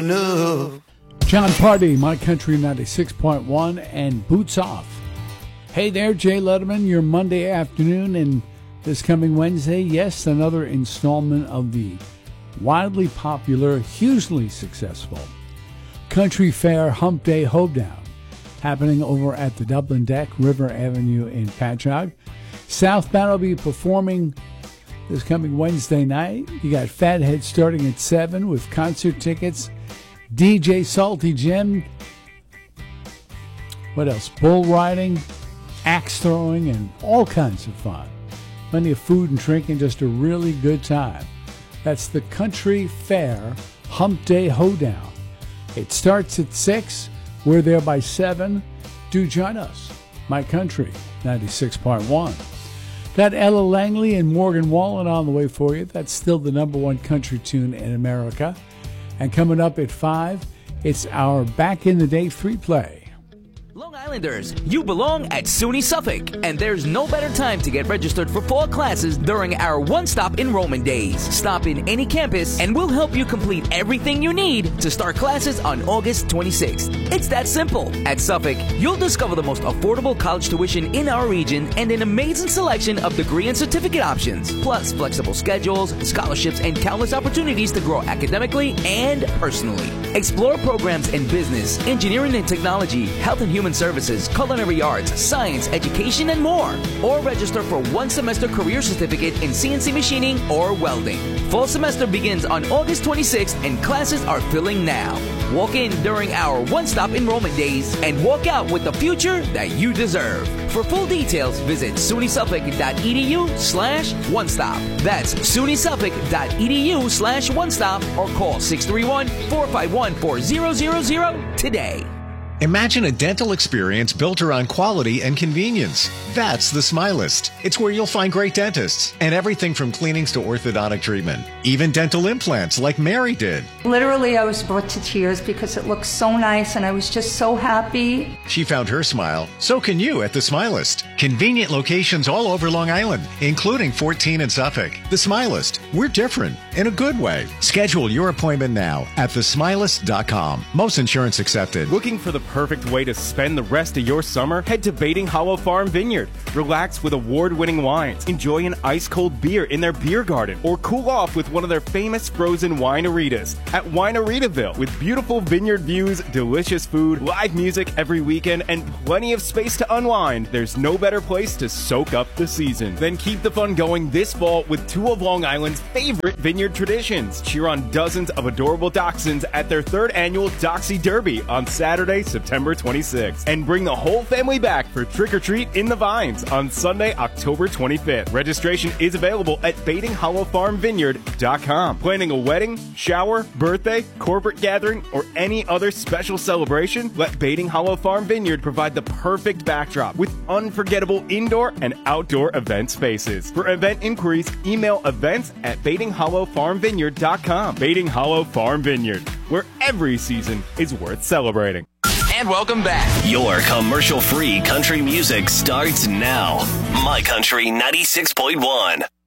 enough. John Party, My Country 96.1, and Boots Off. Hey there, Jay Letterman, your Monday afternoon, and this coming Wednesday, yes, another installment of the widely popular, hugely successful Country Fair Hump Day Hoedown, happening over at the Dublin Deck, River Avenue in Patchogue. South Band will be performing this coming Wednesday night. You got Fathead starting at 7 with concert tickets. DJ Salty Jim. What else? Bull riding, axe throwing, and all kinds of fun. Plenty of food and drink and just a really good time. That's the Country Fair Hump Day Hoedown. It starts at 6. We're there by 7. Do join us. My Country 96.1. Got Ella Langley and Morgan Wallen on the way for you. That's still the number one country tune in America. And coming up at 5, it's our Back in the Day 3-play. Long Islanders, you belong at SUNY Suffolk, and there's no better time to get registered for fall classes during our one-stop enrollment days. Stop in any campus, and we'll help you complete everything you need to start classes on August 26th. It's that simple. At Suffolk, you'll discover the most affordable college tuition in our region and an amazing selection of degree and certificate options, plus flexible schedules, scholarships, and countless opportunities to grow academically and personally. Explore programs in business, engineering and technology, health and human services, culinary arts, science, education, and more. Or register for one-semester career certificate in CNC machining or welding. Fall semester begins on August 26th, and classes are filling now. Walk in during our one-stop enrollment days and walk out with the future that you deserve. For full details, visit sunysuffolk.edu/one-stop. That's sunysuffolk.edu/one-stop or call 631-451-4000 today. Imagine a dental experience built around quality and convenience. That's the Smilist. It's where you'll find great dentists and everything from cleanings to orthodontic treatment. Even dental implants like Mary did. Literally, I was brought to tears because it looked so nice and I was just so happy. She found her smile. So can you at the Smilist. Convenient locations all over Long Island, including 14 in Suffolk. The Smilist. We're different in a good way. Schedule your appointment now at thesmilist.com. Most insurance accepted. Looking for the perfect way to spend the rest of your summer? Head to Bating Hollow Farm Vineyard. Relax with award-winning wines. Enjoy an ice-cold beer in their beer garden, or cool off with one of their famous frozen wineritas at Wineritaville. With beautiful vineyard views, delicious food, live music every weekend, and plenty of space to unwind, there's no better place to soak up the season. Then keep the fun going this fall with two of Long Island's favorite vineyard traditions. Cheer on dozens of adorable dachshunds at their 3rd annual Doxy Derby on Saturday, September 26th. And bring the whole family back for Trick or Treat in the Vines on Sunday, October 25th. Registration is available at BatingHollowFarmVineyard.com. Planning a wedding, shower, birthday, corporate gathering, or any other special celebration? Let Bating Hollow Farm Vineyard provide the perfect backdrop with unforgettable indoor and outdoor event spaces. For event inquiries, email events@BatingHollowFarmVineyard.com. Bating Hollow Farm Vineyard, where every season is worth celebrating. And welcome back. Your commercial-free country music starts now. My Country 96.1.